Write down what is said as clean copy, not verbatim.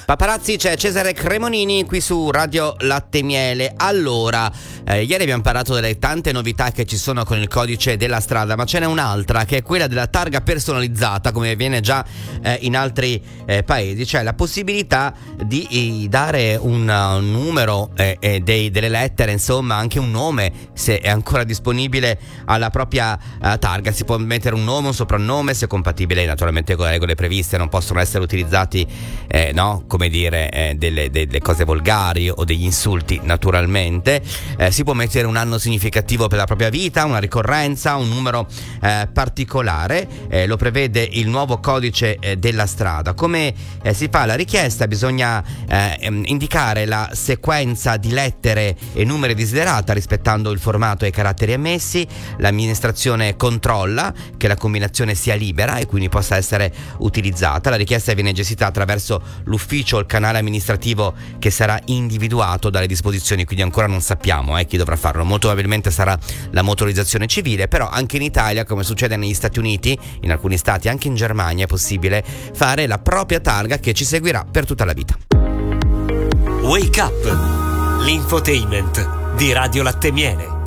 Paparazzi, c'è Cesare Cremonini qui su Radio Latte Miele. Allora, ieri abbiamo parlato delle tante novità che ci sono con il codice della strada, ma ce n'è un'altra che è quella della targa personalizzata, come avviene già in altri paesi, cioè la possibilità di dare un numero delle lettere, insomma anche un nome, se è ancora disponibile, alla propria targa. Si può mettere un nome, un soprannome, se è compatibile naturalmente con le regole previste. Non possono essere utilizzati delle cose volgari o degli insulti, naturalmente. Si può mettere un anno significativo per la propria vita, una ricorrenza, un numero particolare, lo prevede il nuovo codice della strada. Come si fa la richiesta? Bisogna indicare la sequenza di lettere e numeri desiderata rispettando il formato e i caratteri ammessi. L'amministrazione controlla che la combinazione sia libera e quindi possa essere utilizzata. La richiesta viene gestita attraverso l'ufficio o il canale amministrativo che sarà individuato dalle disposizioni, quindi ancora non sappiamo chi dovrà farlo. Molto probabilmente sarà la motorizzazione civile, però anche in Italia, come succede negli Stati Uniti, in alcuni stati, anche in Germania, è possibile fare la propria targa che ci seguirà per tutta la vita. Wake Up, l'infotainment di Radio Latte Miele.